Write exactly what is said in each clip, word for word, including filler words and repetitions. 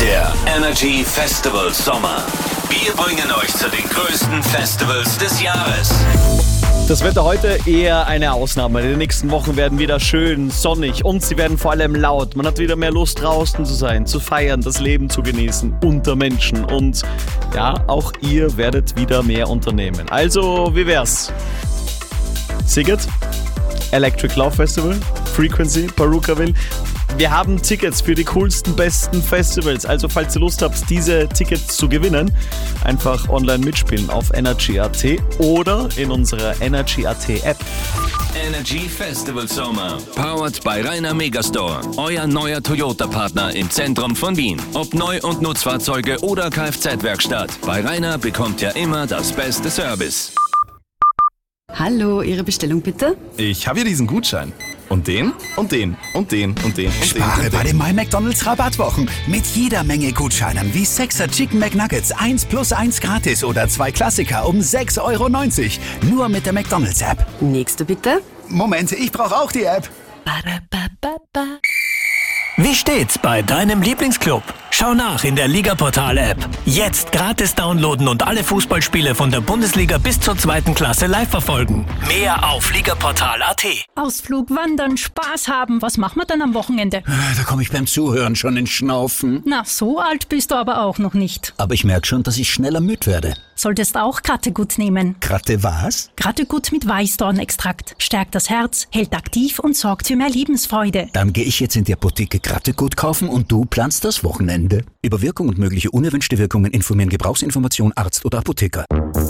Der Energy Festival Sommer. Wir bringen euch zu den größten Festivals des Jahres. Das Wetter heute eher eine Ausnahme. Die nächsten Wochen werden wieder schön, sonnig und sie werden vor allem laut. Man hat wieder mehr Lust, draußen zu sein, zu feiern, das Leben zu genießen, unter Menschen. Und ja, auch ihr werdet wieder mehr unternehmen. Also, wie wär's? Siget, Electric Love Festival, Frequency, Perukaville. Wir haben Tickets für die coolsten, besten Festivals. Also falls ihr Lust habt, diese Tickets zu gewinnen, einfach online mitspielen auf energy punkt at oder in unserer energy punkt at App. Energy Festival Sommer. Powered by Rainer Megastore. Euer neuer Toyota-Partner im Zentrum von Wien. Ob Neu- und Nutzfahrzeuge oder Kfz-Werkstatt. Bei Rainer bekommt ihr immer das beste Service. Hallo, Ihre Bestellung bitte? Ich habe hier diesen Gutschein. Und den, und den, und den, und den, und Spare den. bei den My McDonald's Rabattwochen. Mit jeder Menge Gutscheinen wie sechser Chicken McNuggets eins plus eins gratis oder zwei Klassiker um sechs Euro neunzig. Nur mit der McDonald's App. Nächste bitte. Moment, ich brauche auch die App. Ba-da-ba-ba-ba. Wie steht's bei deinem Lieblingsclub? Schau nach in der Ligaportal-App. Jetzt gratis downloaden und alle Fußballspiele von der Bundesliga bis zur zweiten Klasse live verfolgen. Mehr auf ligaportal punkt at. Ausflug, Wandern, Spaß haben. Was machen wir dann am Wochenende? Da komme ich beim Zuhören schon ins Schnaufen. Na, so alt bist du aber auch noch nicht. Aber ich merke schon, dass ich schneller müde werde. Solltest auch Krattegut nehmen. Kratte was? Krattegut mit Weißdornextrakt. Stärkt das Herz, hält aktiv und sorgt für mehr Lebensfreude. Dann gehe ich jetzt in die Apotheke Krattegut kaufen und du planst das Wochenende. Über Wirkung und mögliche unerwünschte Wirkungen informieren Gebrauchsinformation Arzt oder Apotheker.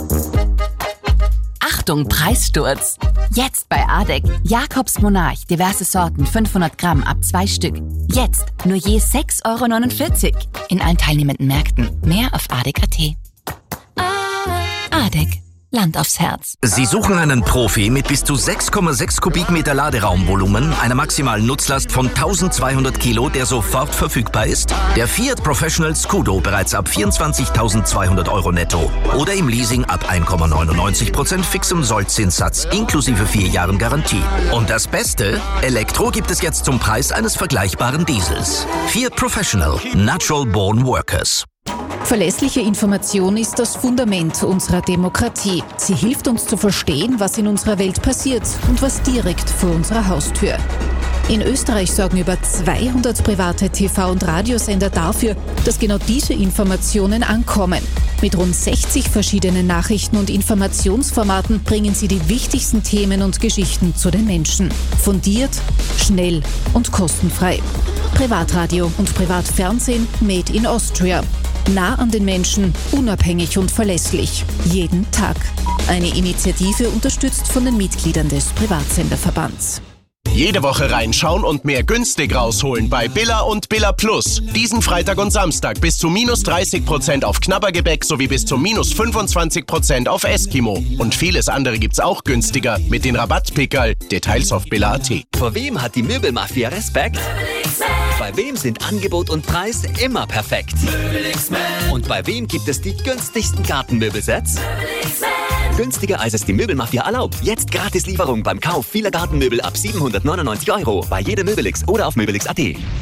Achtung, Preissturz! Jetzt bei Adek. Jakobs Monarch, diverse Sorten, fünfhundert Gramm ab zwei Stück. Jetzt nur je sechs Euro neunundvierzig. In allen teilnehmenden Märkten. Mehr auf adek punkt at. Adek. Land aufs Herz. Sie suchen einen Profi mit bis zu sechs Komma sechs Kubikmeter Laderaumvolumen, einer maximalen Nutzlast von eintausendzweihundert Kilo, der sofort verfügbar ist? Der Fiat Professional Scudo bereits ab vierundzwanzigtausendzweihundert Euro netto oder im Leasing ab eins Komma neunundneunzig Prozent fixem Sollzinssatz inklusive vier Jahren Garantie. Und das Beste? Elektro gibt es jetzt zum Preis eines vergleichbaren Diesels. Fiat Professional. Natural Born Workers. Verlässliche Information ist das Fundament unserer Demokratie. Sie hilft uns zu verstehen, was in unserer Welt passiert und was direkt vor unserer Haustür. In Österreich sorgen über zweihundert private T V- und Radiosender dafür, dass genau diese Informationen ankommen. Mit rund sechzig verschiedenen Nachrichten- und Informationsformaten bringen sie die wichtigsten Themen und Geschichten zu den Menschen. Fundiert, schnell und kostenfrei. Privatradio und Privatfernsehen made in Austria. Nah an den Menschen, unabhängig und verlässlich. Jeden Tag. Eine Initiative unterstützt von den Mitgliedern des Privatsenderverbands. Jede Woche reinschauen und mehr günstig rausholen bei Billa und Billa Plus. Diesen Freitag und Samstag bis zu minus dreißig Prozent auf Knabbergebäck sowie bis zu minus fünfundzwanzig Prozent auf Eskimo. Und vieles andere gibt's auch günstiger mit den Rabattpickerl. Details auf billa punkt at. Vor wem hat die Möbelmafia Respekt? Bei wem sind Angebot und Preis immer perfekt? Und bei wem gibt es die günstigsten Gartenmöbelsets? Günstiger als es die Möbelmafia erlaubt. Jetzt Gratislieferung beim Kauf vieler Gartenmöbel ab siebenhundertneunundneunzig Euro bei jedem Möbelix oder auf möbelix punkt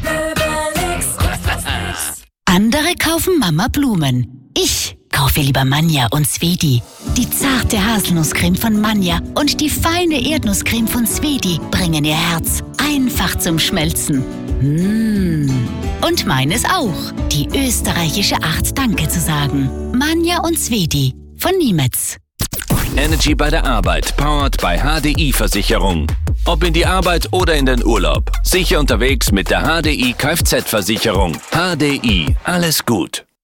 at. Andere kaufen Mama Blumen. Ich kaufe lieber Manja und Svedi. Die zarte Haselnusscreme von Manja und die feine Erdnusscreme von Svedi bringen ihr Herz einfach zum Schmelzen. Mmh. Und meines auch. Die österreichische Art, Danke zu sagen. Manja und Svedi von Niemetz. Energy bei der Arbeit, powered by H D I-Versicherung. Ob in die Arbeit oder in den Urlaub. Sicher unterwegs mit der H D I Kfz-Versicherung. H D I, alles gut.